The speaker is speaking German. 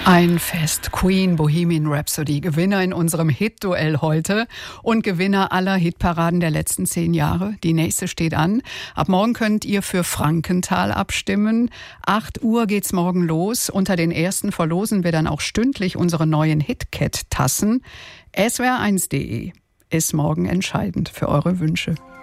Ein Fest. Queen, Bohemian Rhapsody, Gewinner in unserem Hit-Duell heute und Gewinner aller Hitparaden der letzten 10 Jahre. Die nächste steht an. Ab morgen könnt ihr für Frankenthal abstimmen. 8 Uhr geht's morgen los. Unter den ersten verlosen wir dann auch stündlich unsere neuen HitCat-Tassen. SWR1.de ist morgen entscheidend für eure Wünsche.